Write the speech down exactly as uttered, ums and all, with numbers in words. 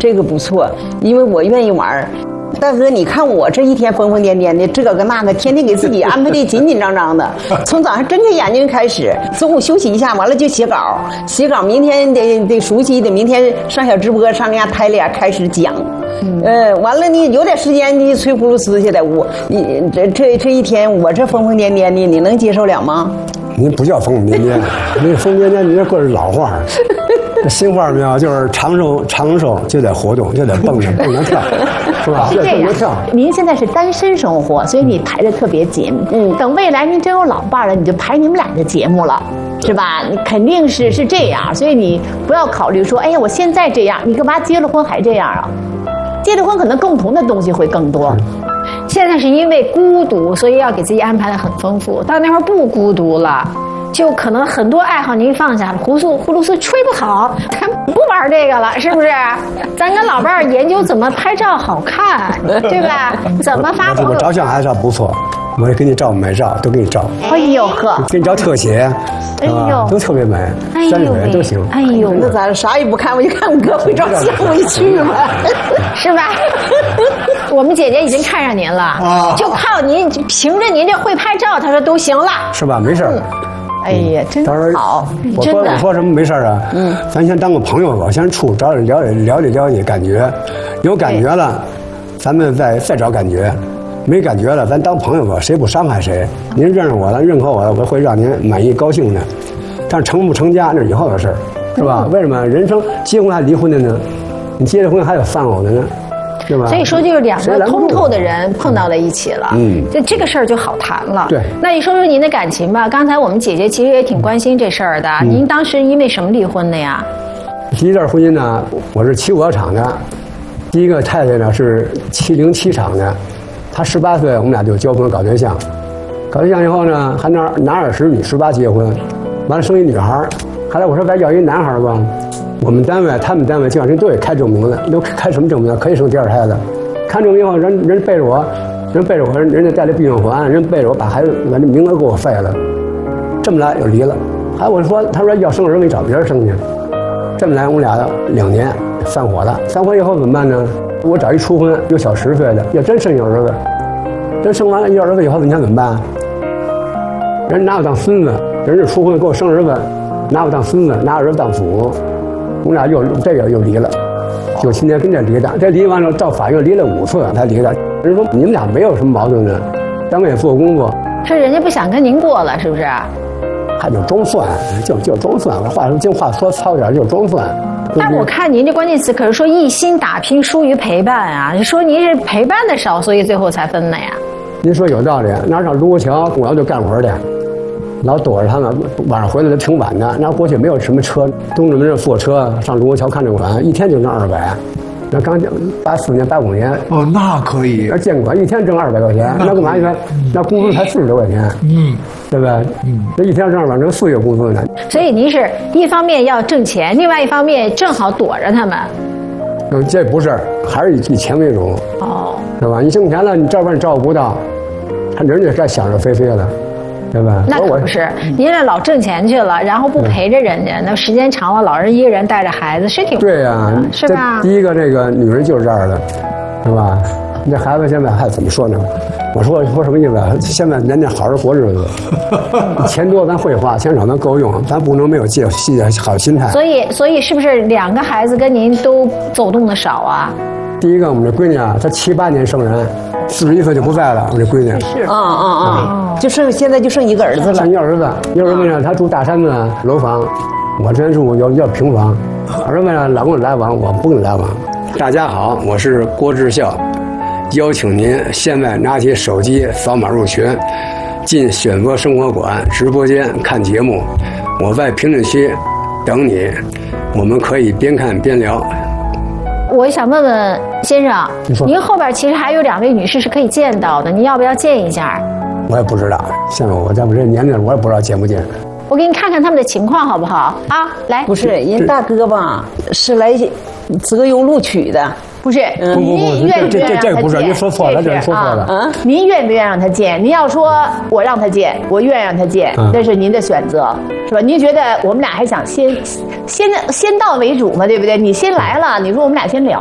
这个不错，因为我愿意玩。大哥，你看我这一天疯疯癫癫的，这个那个，天天给自己安排的紧紧张张的。从早上睁开眼睛开始，中午休息一下，完了就写稿，写稿，明天得得熟悉的，明天上小直播，上人家台里开始讲。嗯，呃，完了你有点时间，你吹葫芦丝去的，我你这这这一天我这疯疯癫癫的，你能接受了吗？ 你不叫疯疯癫癫，你疯癫癫，你这过是老话。新话没有，就是长寿长寿就得活动，就得蹦着蹦着跳，是吧？ 是这样。您现在是单身生活，所以你排的特别紧。嗯，等未来您真有老伴了，你就排你们俩的节目了，是吧？你肯定是是这样，所以你不要考虑说，哎呀，我现在这样，你干嘛结了婚还这样啊？结了婚可能共同的东西会更多。 现在是因为孤独，所以要给自己安排的很丰富。到那会儿不孤独了。就可能很多爱好您放下了，葫芦葫芦丝吹不好，咱不玩这个了，是不是？咱跟老伴儿研究怎么拍照好看，对吧？怎么发朋友？ 我照相还是不错，我也给你照美照，都给你照。 哎呦呵， 给你照特写， 哎呦， 都特别美，山水都行。 哎呦， 那咱啥也不看，我就看我哥会照相，我一去吧， 是吧？我们姐姐已经看上您了，就靠您，凭着您这会拍照，她说都行了， 是吧？没事儿。 哎呀，真好！ 我说我说什么没事啊？嗯，咱先当个朋友吧，先处找聊聊聊了解感觉，有感觉了，咱们再再找感觉，没感觉了，咱当朋友吧，谁不伤害谁？您认识我了，认可我了，我会让您满意高兴的。但成不成家那是以后的事儿，是吧？为什么人生结婚还离婚的呢？你结了婚还有丧偶的呢？是吧？ 所以说，就是两个通透的人碰到了一起了，嗯，就这个事儿就好谈了。 对， 那你说说您的感情吧。刚才我们姐姐其实也挺关心这事儿的。嗯、您当时因为什么离婚的呀？ 第一段婚姻呢，我是七五厂的，第一个太太呢是七零七厂的，她十八岁，我们俩就交朋友搞对象，搞对象以后呢，还拿拿二十女十八结婚，完了生一女孩，后来我说再要一男孩吧。我们单位，他们单位教师都得开证明的，都开什么证明？可以生第二胎的。看证明以后，人人背着我，人背着我，人家带来避孕环，人背着我把孩子把这名额给我废了。这么来又离了。还我说，他说要生儿子，你找别人生去。这么来，我们俩两年散伙了。散伙以后怎么办呢？我找一初婚有小十岁的，要真生一儿子，真生完了一儿子以后，你想怎么办？人拿我当孙子，人家初婚给我生儿子，拿我当孙子，拿儿子当祖。我们俩又这个又离了，就今天跟这离的，这离完了到法院离了五次才离的。人说你们俩没有什么矛盾的，单位做工作， 是人家不想跟您过了，是不是？ 还就装蒜，就就装蒜。话说这话说糙点，就装蒜。 但我看您这关键词可是说一心打拼疏于陪伴啊，你说您是陪伴的少，所以最后才分了呀？ 您说有道理，哪上卢沟桥我要就干活去。老躲着他们，晚上回来都挺晚的。那过去没有什么车，东直门这坐车上卢沟桥看证馆，一天就挣二百。那刚八四年、八五年哦，那可以。 那监管一天挣二百块钱，那干嘛去？那工资才四十多块钱，嗯，对吧？嗯，这一天挣二百，挣四月工资呢。 所以您是一方面要挣钱，另外一方面正好躲着他们。 嗯，这不是，还是以以钱为主。哦，是吧？你挣钱了，你照顾你照顾不到，他人家该想着飞飞了。对吧？ 那可不是，您这老挣钱去了，然后不陪着人家，那时间长了，老人一个人带着孩子是挺对呀、啊， 是吧？ 第一个这个女人就是这样的，是吧？你这孩子现在还怎么说呢？我说说什么意思？现在人家好好过日子，钱多咱会花，钱少咱够用，咱不能没有借细好心态。 所以，所以是不是两个孩子跟您都走动的少啊？ 第一个，我们这闺女啊，她七八年生人。四十一岁就不在了，我这闺女是啊啊啊，就剩现在就剩一个儿子了。 剩一儿子，一儿子呢，他住大山子楼房，我这住要要平房。儿子呢，老跟我来往，我不跟来往。大家好，我是郭志孝，邀请您现在拿起手机扫码入群，进选择生活馆直播间看节目。我在评论区等你，我们可以边看边聊。 我想问问先生，您后边其实还有两位女士是可以见到的，您要不要见一下？ 我也不知道，像我在我这年龄，我也不知道见不见。 我给你看看他们的情况好不好？啊，来， 不是人大哥吧，是来择优录取的。 不是， 不不不，这这这这个不是，您说错了，这说错了。 啊，您愿不愿意让他见？您要说我让他见，我愿意让他见，那是您的选择，是吧？您觉得我们俩还想先先先到为主嘛，对不对？你先来了，你说我们俩先聊